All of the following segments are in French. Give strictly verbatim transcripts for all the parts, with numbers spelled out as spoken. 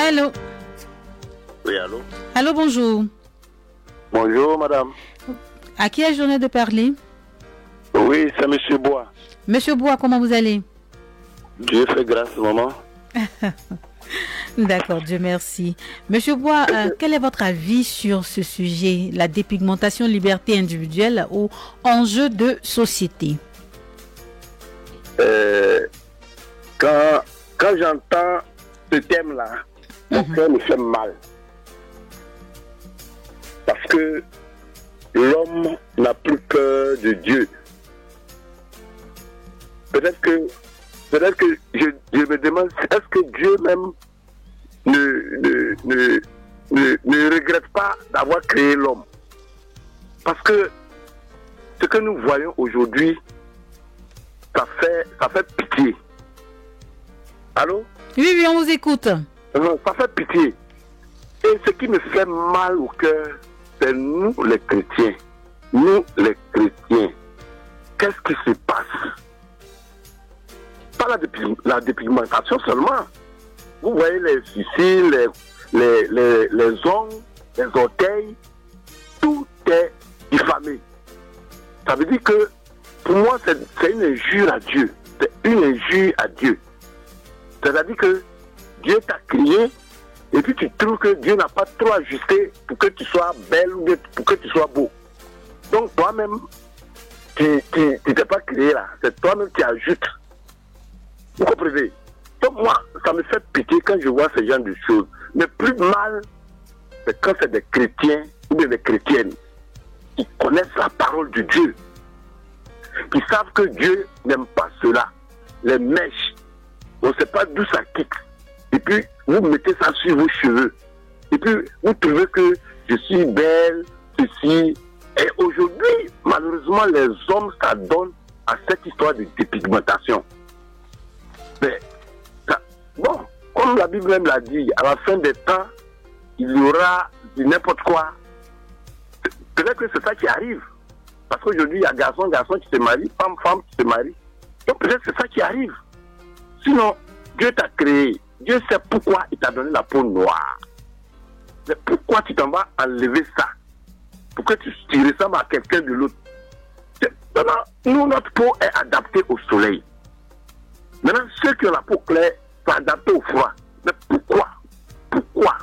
Allô? Oui, allô? Allô, bonjour. Bonjour, madame. À qui ai-je l'honneur de parler? Oui, c'est Monsieur Bois. Monsieur Bois, comment vous allez? Dieu fait grâce, maman. D'accord, Dieu merci. Monsieur Bois, euh, quel est votre avis sur ce sujet, la dépigmentation, liberté individuelle ou enjeu de société? Euh, quand quand j'entends ce thème-là, mon Mhm. cœur me fait mal. Parce que l'homme n'a plus peur de Dieu. Peut-être que, peut-être que je, je me demande, est-ce que Dieu même ne, ne, ne, ne, ne regrette pas d'avoir créé l'homme? Parce que ce que nous voyons aujourd'hui, ça fait, ça fait pitié. Allô? Oui, oui, on vous écoute. Non, ça fait pitié. Et ce qui me fait mal au cœur, c'est nous les chrétiens. Nous les chrétiens. Qu'est-ce qui se passe? Pas la, dépig- la dépigmentation seulement. Vous voyez les sourcils, les, les, les, les ongles, les orteils, tout est diffamé. Ça veut dire que pour moi, c'est, c'est une injure à Dieu. C'est une injure à Dieu. C'est-à-dire que Dieu t'a créé et puis tu trouves que Dieu n'a pas trop ajusté pour que tu sois belle ou pour que tu sois beau. Donc toi-même, tu ne t'es pas créé là. C'est toi-même qui ajoutes. Vous comprenez? Donc moi, ça me fait pitié quand je vois ce genre de choses. Mais plus mal, c'est quand c'est des chrétiens ou bien des chrétiennes qui connaissent la parole de Dieu, qui savent que Dieu n'aime pas cela. Les mèches, on ne sait pas d'où ça quitte. Et puis, vous mettez ça sur vos cheveux. Et puis, vous trouvez que je suis belle, ceci. Et aujourd'hui, malheureusement, les hommes s'adonnent à cette histoire de dépigmentation. Mais, ça, bon, comme la Bible même l'a dit, à la fin des temps, il y aura du n'importe quoi. Peut-être que c'est ça qui arrive. Parce qu'aujourd'hui, il y a garçon, garçon qui se marie, femme, femme qui se marie. Donc peut-être que c'est ça qui arrive. Sinon, Dieu t'a créé. Dieu sait pourquoi il t'a donné la peau noire. Mais pourquoi tu t'en vas enlever ça? Pour que tu, tu ressembles à quelqu'un de l'autre. Maintenant, nous, notre peau est adaptée au soleil. Maintenant, ceux qui ont la peau claire sont adaptés au froid. Mais pourquoi? Pourquoi?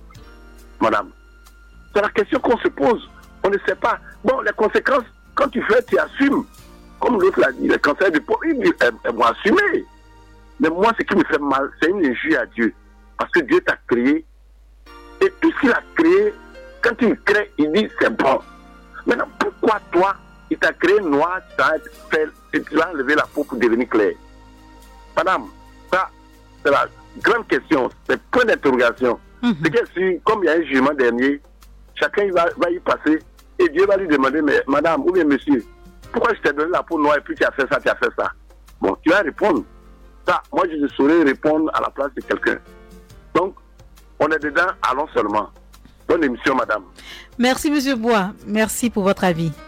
Madame, c'est la question qu'on se pose. On ne sait pas. Bon, les conséquences, quand tu fais, tu assumes. Comme l'autre l'a dit, les cancers de peau, ils, ils, ils vont assumer. Mais moi, ce qui me fait mal, c'est une injure à Dieu. Parce que Dieu t'a créé. Et tout ce qu'il a créé, quand il crée, il dit c'est bon. Maintenant, pourquoi toi, il t'a créé noir, tu as fait, tu as enlevé la peau pour devenir clair? Madame, ça, c'est la grande question. C'est le point d'interrogation. Mm-hmm. C'est que si, comme il y a un jugement dernier, chacun va, va y passer et Dieu va lui demander, mais madame ou bien monsieur, pourquoi je t'ai donné la peau noire et puis tu as fait ça, tu as fait ça? Bon, tu vas répondre. Ça, moi je ne saurais répondre à la place de quelqu'un. Donc, on est dedans, allons seulement. Bonne émission, madame. Merci, monsieur Bois. Merci pour votre avis.